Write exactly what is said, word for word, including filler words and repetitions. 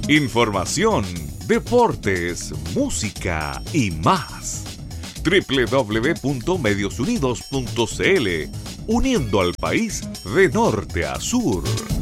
Información, deportes, música y más. doble u doble u doble u punto medios unidos punto c l, uniendo al país de norte a sur.